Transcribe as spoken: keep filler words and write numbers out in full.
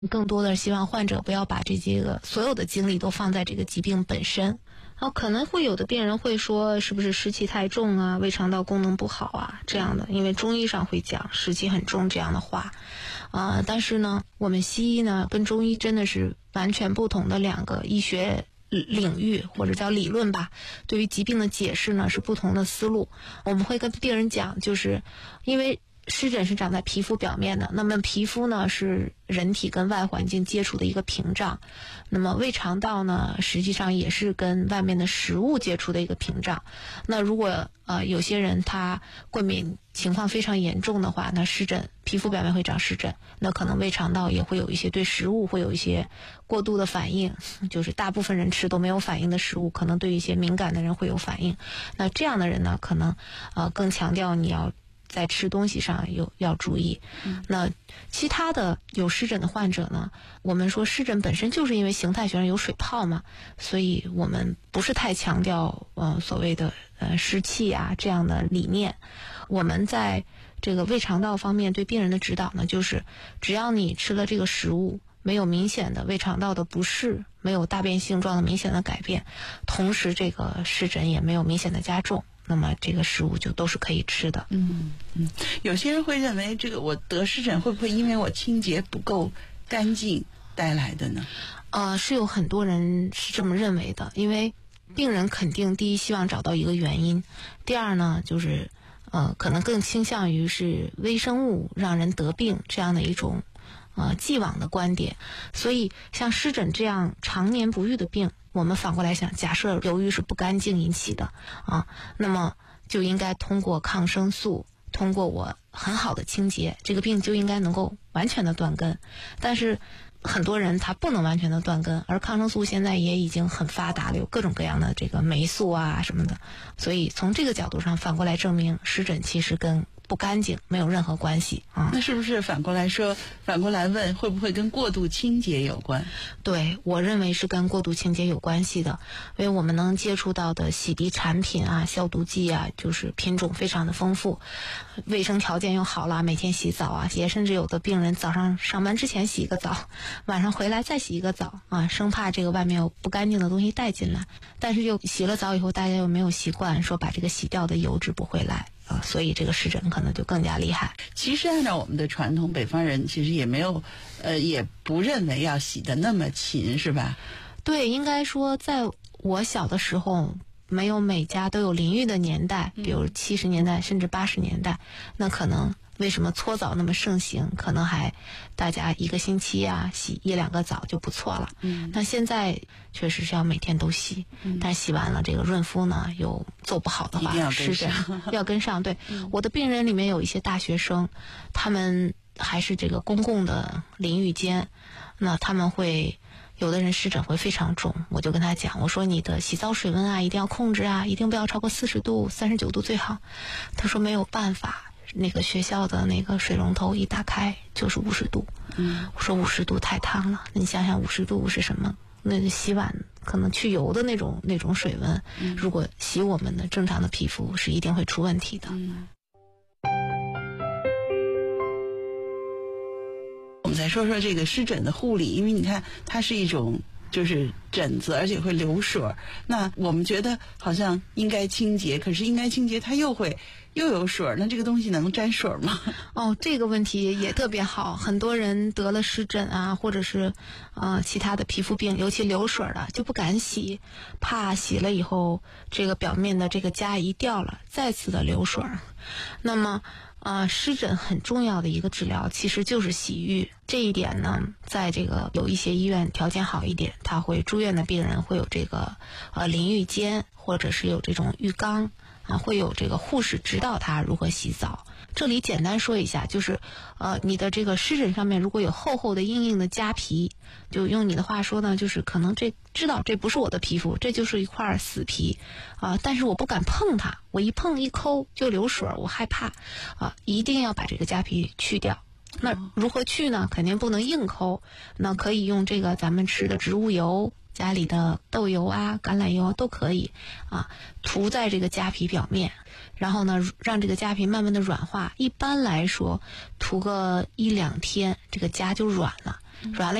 更多的希望患者不要把这些个所有的精力都放在这个疾病本身。然后可能会有的病人会说，是不是湿气太重啊，胃肠道功能不好啊这样的，因为中医上会讲湿气很重这样的话啊、呃。但是呢，我们西医呢跟中医真的是完全不同的两个医学领域或者叫理论吧，对于疾病的解释呢是不同的思路。我们会跟病人讲，就是因为湿疹是长在皮肤表面的，那么皮肤呢是人体跟外环境接触的一个屏障，那么胃肠道呢实际上也是跟外面的食物接触的一个屏障。那如果呃有些人他过敏情况非常严重的话，那湿疹皮肤表面会长湿疹，那可能胃肠道也会有一些对食物会有一些过度的反应，就是大部分人吃都没有反应的食物，可能对一些敏感的人会有反应。那这样的人呢，可能呃更强调你要在吃东西上有要注意。那其他的有湿疹的患者呢，我们说湿疹本身就是因为形态学上有水泡嘛，所以我们不是太强调呃所谓的呃湿气啊这样的理念。我们在这个胃肠道方面对病人的指导呢，就是只要你吃了这个食物没有明显的胃肠道的不适，没有大便性状的明显的改变，同时这个湿疹也没有明显的加重，那么这个食物就都是可以吃的。 嗯嗯，有些人会认为这个我得湿疹会不会因为我清洁不够干净带来的呢？ 呃，是有很多人是这么认为的，因为病人肯定第一希望找到一个原因，第二呢就是呃可能更倾向于是微生物让人得病这样的一种呃既往的观点。所以像湿疹这样常年不愈的病，我们反过来想，假设由于是不干净引起的啊，那么就应该通过抗生素，通过我很好的清洁，这个病就应该能够完全的断根。但是很多人他不能完全的断根，而抗生素现在也已经很发达了，有各种各样的这个霉素啊什么的，所以从这个角度上反过来证明湿疹其实跟不干净没有任何关系啊。 那是不是反过来说，反过来问，会不会跟过度清洁有关？ 对，我认为是跟过度清洁有关系的，因为我们能接触到的洗涤产品啊、消毒剂啊，就是品种非常的丰富，卫生条件又好了，每天洗澡啊，也甚至有的病人早上上班之前洗一个澡，晚上回来再洗一个澡啊，生怕这个外面有不干净的东西带进来。但是又洗了澡以后，大家又没有习惯说把这个洗掉的油脂补回来。啊，所以这个湿疹可能就更加厉害。 其实按照我们的传统，北方人其实也没有，呃，也不认为要洗得那么勤，是吧？ 对，应该说，在我小的时候，没有每家都有淋浴的年代，比如七十年代甚至八十年代，那可能为什么搓澡那么盛行？可能还大家一个星期啊洗一两个澡就不错了。嗯，那现在确实是要每天都洗，嗯、但洗完了这个润肤呢又做不好的话，湿疹要跟上。对、嗯，我的病人里面有一些大学生，他们还是这个公共的淋浴间，那他们会。有的人湿疹会非常重，我就跟他讲，我说你的洗澡水温啊一定要控制啊，一定不要超过四十度，三十九度最好。他说没有办法，那个学校的那个水龙头一打开就是五十度。嗯，我说五十度太烫了，你想想五十度是什么？那洗碗可能去油的那种那种水温，嗯、如果洗我们的正常的皮肤是一定会出问题的。嗯， 我们再说说这个湿疹的护理，因为你看它是一种就是疹子，而且会流水，那我们觉得好像应该清洁，可是应该清洁它又会又有水，那这个东西能沾水吗？ 哦，这个问题也特别好，很多人得了湿疹啊，或者是呃其他的皮肤病，尤其流水的就不敢洗，怕洗了以后这个表面的这个痂一掉了，再次的流水。那么呃，湿疹很重要的一个治疗其实就是洗浴，这一点呢，在这个有一些医院条件好一点，他会住院的病人会有这个呃淋浴间，或者是有这种浴缸啊，会有这个护士指导他如何洗澡。这里简单说一下，就是呃你的这个湿疹上面如果有厚厚的硬硬的痂皮，就用你的话说呢，就是可能这知道这不是我的皮肤，这就是一块死皮啊、呃，但是我不敢碰它，我一碰一抠就流水，我害怕啊、呃，一定要把这个痂皮去掉。那如何去呢？肯定不能硬抠，那可以用这个咱们吃的植物油，家里的豆油啊、橄榄油都可以啊，涂在这个痂皮表面，然后呢，让这个痂皮慢慢的软化。一般来说，涂个一两天，这个痂就软了。 软肋